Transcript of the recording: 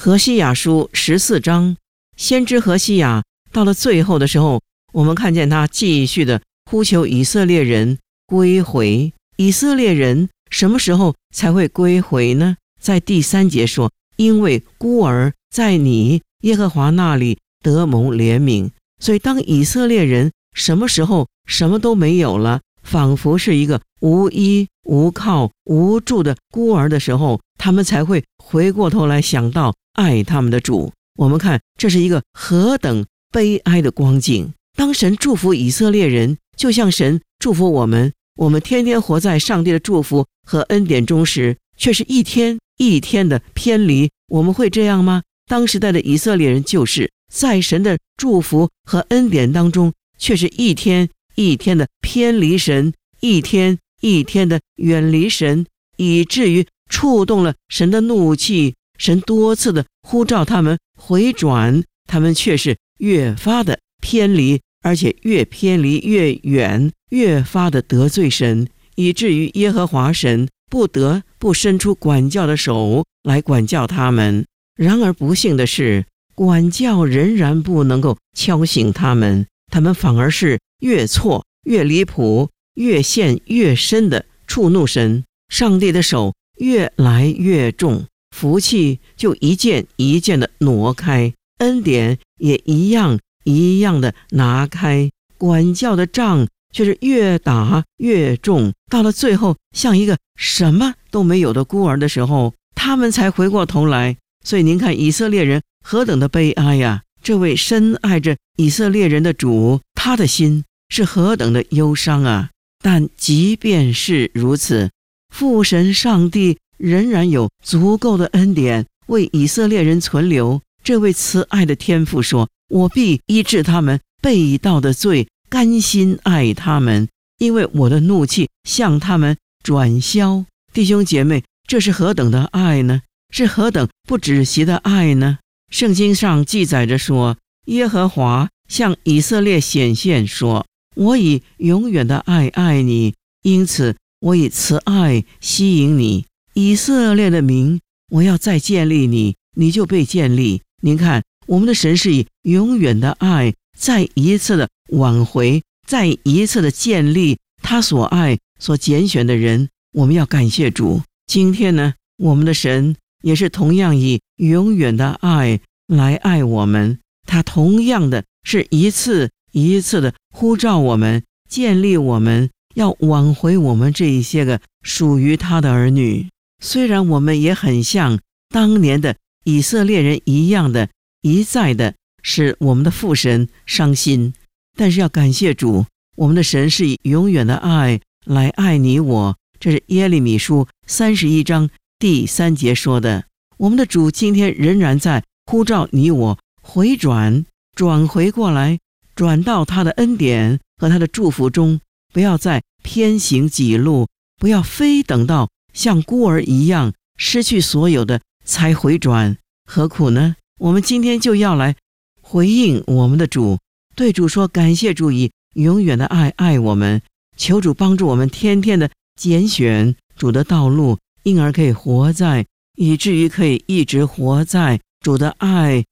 何西亚书14章，先知何西亚到了最后的时候，我们看见他继续的呼求以色列人归回。以色列人什么时候才会归回呢？在第3节说，因为孤儿在你耶和华那里得蒙怜悯。所以当以色列人什么时候什么都没有了，仿佛是一个无依无靠无助的孤儿的时候，他们才会回过头来想到爱他们的主。我们看这是一个何等悲哀的光景。当神祝福以色列人，就像神祝福我们，我们天天活在上帝的祝福和恩典中时，却是一天一天的偏离。我们会这样吗？当时代的以色列人就是在神的祝福和恩典当中，却是一天一天的偏离神，一天一天的远离神，以至于触动了神的怒气。神多次的呼召他们回转，他们却是越发的偏离，而且越偏离越远，越发的得罪神，以至于耶和华神不得不伸出管教的手来管教他们。然而不幸的是，管教仍然不能够敲醒他们，他们反而是越错越离谱，越陷越深的触怒神。上帝的手越来越重，福气就一件一件的挪开，恩典也一样一样的拿开，管教的杖却是越打越重。到了最后，像一个什么都没有的孤儿的时候，他们才回过头来。所以您看以色列人何等的悲哀呀！这位深爱着以色列人的主，他的心是何等的忧伤啊！但即便是如此，父神上帝仍然有足够的恩典为以色列人存留。这位慈爱的天父说，我必医治他们背道的罪，甘心爱他们，因为我的怒气向他们转消。弟兄姐妹，这是何等的爱呢？是何等不止息的爱呢？圣经上记载着说，耶和华向以色列显现说，我以永远的爱爱你，因此我以慈爱吸引你。以色列的名，我要再建立你，你就被建立。您看，我们的神是以永远的爱再一次的挽回，再一次的建立他所爱所拣选的人。我们要感谢主。今天呢，我们的神也是同样以永远的爱来爱我们，他同样的是一次一次的呼召我们，建立我们，要挽回我们这一些个属于他的儿女。虽然我们也很像当年的以色列人一样的，一再的使我们的父神伤心，但是要感谢主，我们的神是以永远的爱来爱你我。这是耶利米书31章第3节说的。我们的主今天仍然在呼召你我回转回过来，转到他的恩典和他的祝福中，不要再偏行己路，不要非等到像孤儿一样失去所有的才回转。何苦呢？我们今天就要来回应我们的主，对主说，感谢主以永远的爱爱我们，求主帮助我们天天的拣选主的道路，因而可以活在，以至于可以一直活在主的爱